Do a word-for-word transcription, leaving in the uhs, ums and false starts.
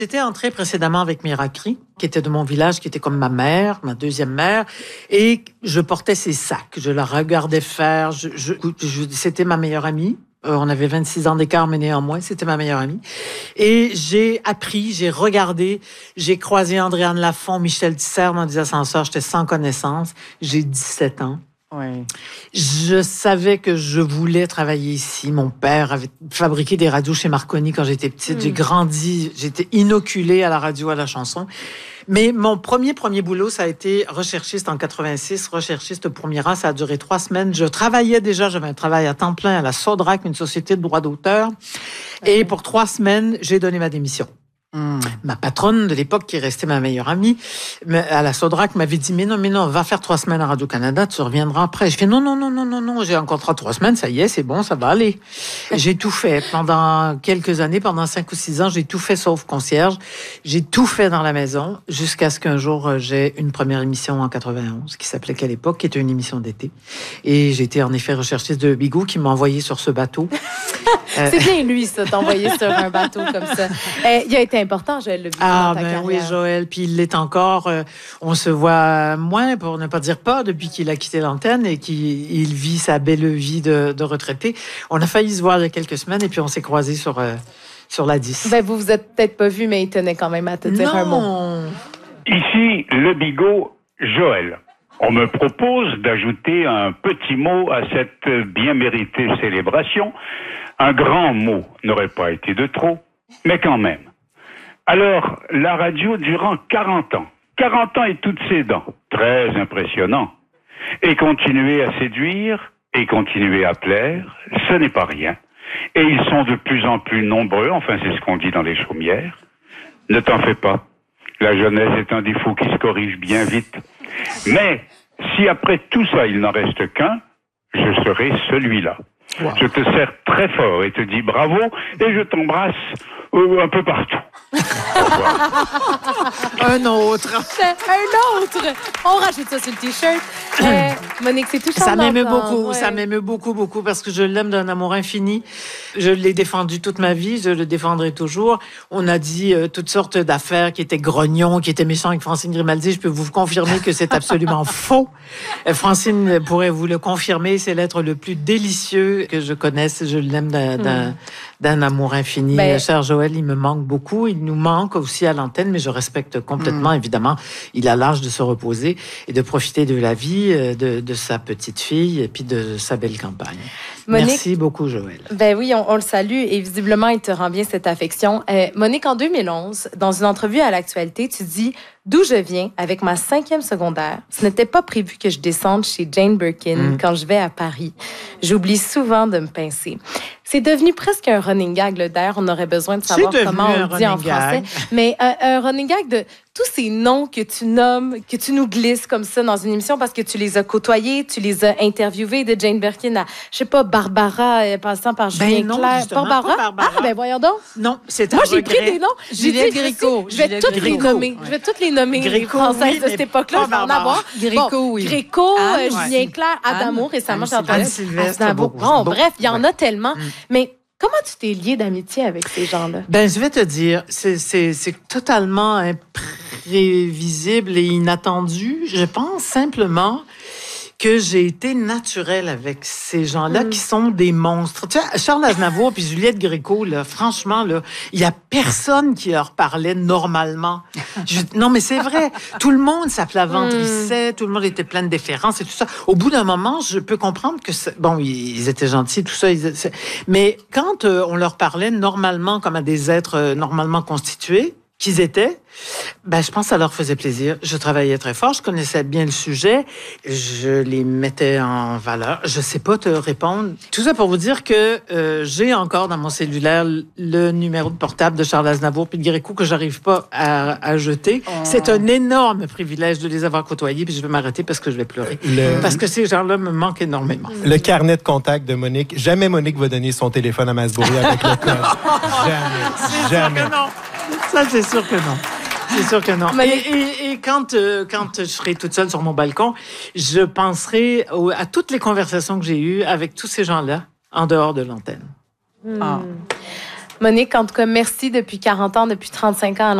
J'étais entrée précédemment avec Miracri, qui était de mon village, qui était comme ma mère, ma deuxième mère, et je portais ses sacs. Je la regardais faire. Je, je, je, c'était ma meilleure amie. Euh, on avait vingt-six ans d'écart, mais néanmoins, c'était ma meilleure amie. Et j'ai appris, j'ai regardé, j'ai croisé Andréane Lafont, Michel Tisserre dans des ascenseurs. J'étais sans connaissance. J'ai dix-sept ans. Oui. Je savais que je voulais travailler ici. Mon père avait fabriqué des radios chez Marconi quand j'étais petite. Mmh. J'ai grandi, j'étais inoculée à la radio, à la chanson. Mais mon premier, premier boulot, ça a été recherchiste en quatre-vingt-six, recherchiste pour Mira. Ça a duré trois semaines. Je travaillais déjà, j'avais un travail à temps plein à la Sodrac, une société de droit d'auteur. Okay. Et pour trois semaines, j'ai donné ma démission. Mmh. Ma patronne de l'époque, qui est restée ma meilleure amie, à la Sodrac, m'avait dit, mais non, mais non, va faire trois semaines à Radio-Canada, tu reviendras après. Je fais, non, non, non, non, non, non, j'ai un contrat de trois semaines, ça y est, c'est bon, ça va aller. J'ai tout fait. Pendant quelques années, pendant cinq ou six ans, j'ai tout fait sauf concierge. J'ai tout fait dans la maison, jusqu'à ce qu'un jour, j'ai une première émission en quatre-vingt-onze, qui s'appelait Quelle époque, qui était une émission d'été. Et j'ai été en effet recherchiste de Bigou, qui m'a envoyé sur ce bateau. euh... C'est bien lui, ça, t'envoyer sur un bateau comme ça. Euh, il a été important, Joël Lebigou, ah, dans ta ben carrière. Oui, Joël, puis il l'est encore. Euh, on se voit moins, pour ne pas dire pas, depuis qu'il a quitté l'antenne et qu'il il vit sa belle vie de, de retraité. On a failli se voir il y a quelques semaines et puis on s'est croisés sur, euh, sur la dix. Ben, vous vous êtes peut-être pas vus, mais il tenait quand même à te dire non. un mot. Ici, Lebigou, Joël. On me propose d'ajouter un petit mot à cette bien méritée célébration. Un grand mot n'aurait pas été de trop, mais quand même. Alors, la radio durant quarante ans. quarante ans et toutes ses dents. Très impressionnant. Et continuer à séduire, et continuer à plaire, ce n'est pas rien. Et ils sont de plus en plus nombreux, enfin c'est ce qu'on dit dans les chaumières. Ne t'en fais pas. La jeunesse est un défaut qui se corrige bien vite. Mais, si après tout ça il n'en reste qu'un, je serai celui-là. Wow. Je te serre très fort et te dis bravo, et je t'embrasse euh, un peu partout. Un autre. Un autre. On rajoute ça sur le T-shirt. Euh, Monique, c'est touchant. Ça m'aime beaucoup, ouais. ça m'aime beaucoup, beaucoup, parce que je l'aime d'un amour infini. Je l'ai défendu toute ma vie, je le défendrai toujours. On a dit euh, toutes sortes d'affaires qui étaient grognons, qui étaient méchants avec Francine Grimaldi. Je peux vous confirmer que c'est absolument faux. Euh, Francine pourrait vous le confirmer. C'est l'être le plus délicieux que je connaisse. Je l'aime d'un, mm. d'un, d'un amour infini. Ben, cher Joël, il me manque beaucoup. Il nous manque aussi à l'antenne, mais je respecte complètement, mm. évidemment. Il a l'âge de se reposer et de profiter de la vie, de, de sa petite fille et puis de sa belle campagne. Monique, merci beaucoup, Joël. Ben oui, on, on le salue et visiblement, il te rend bien cette affection. Euh, Monique, en deux mille onze, dans une entrevue à l'Actualité, tu dis « D'où je viens, avec ma cinquième secondaire, ce n'était pas prévu que je descende chez Jane Birkin mm. quand je vais à Paris. J'oublie souvent de me pincer. » C'est devenu presque un running gag. Là. D'ailleurs, on aurait besoin de savoir comment on le dit en français. Gag. Mais un, un running gag de tous ces noms que tu nommes, que tu nous glisses comme ça dans une émission parce que tu les as côtoyés, tu les as interviewés, de Jane Birkin à, je sais pas, Barbara, passant par Julien ben non, Clerc. Barbara? Pas Barbara. Ah, ben voyons donc. Non, c'est un Moi, j'ai regret. pris des noms. Juliette Gréco. Je vais toutes les nommer. Ouais. Je vais toutes les nommer, les Françaises oui, de cette époque-là. Je vais en avoir. Gréco, bon, oui. Gréco, euh, Julien Clerc, Adamo, récemment, j'ai entendu. Sylvestre. Bon, bref, il y en a tellement. Mais comment tu t'es lié d'amitié avec ces gens-là? Ben, je vais te dire, c'est, c'est, c'est totalement imprévisible et inattendu. Je pense simplement que j'ai été naturelle avec ces gens-là mm. qui sont des monstres. Tu sais, Charles Aznavour puis Juliette Gréco, là, franchement, là, il y a personne qui leur parlait normalement. Je, non, mais c'est vrai. Tout le monde s'aplaventrissait, mm. tout le monde était plein de déférence et tout ça. Au bout d'un moment, je peux comprendre que c'est, bon, ils étaient gentils, tout ça, ils, mais quand euh, on leur parlait normalement comme à des êtres euh, normalement constitués, qu'ils étaient, ben, je pense que ça leur faisait plaisir. Je travaillais très fort, je connaissais bien le sujet, je les mettais en valeur. Je sais pas te répondre. Tout ça pour vous dire que euh, j'ai encore dans mon cellulaire le numéro de portable de Charles Aznavour puis de Gréco que j'arrive pas à, à jeter. Oh. C'est un énorme privilège de les avoir côtoyés, puis je vais m'arrêter parce que je vais pleurer. Le... Parce que ces gens-là me manquent énormément. Le carnet de contact de Monique. Jamais Monique va donner son téléphone à Masbouri avec le code. Jamais. C'est Jamais. Sûr que non. Ça, c'est sûr que non. C'est sûr que non. Mais... Et, et, et quand, euh, quand je serai toute seule sur mon balcon, je penserai au, à toutes les conversations que j'ai eues avec tous ces gens-là en dehors de l'antenne. Hmm. Ah. Monique, en tout cas, merci depuis quarante ans, depuis trente-cinq ans à